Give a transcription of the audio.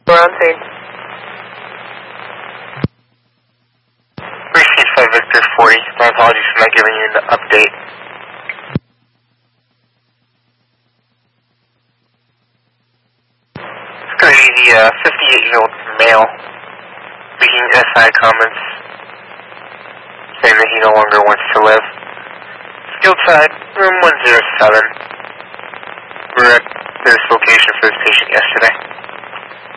We're on scene. Received 5 Victor 40. My apologies for not giving you an update. It's going to be the 58-year-old male making SI comments saying that he no longer wants to live. Skilled side, room 107.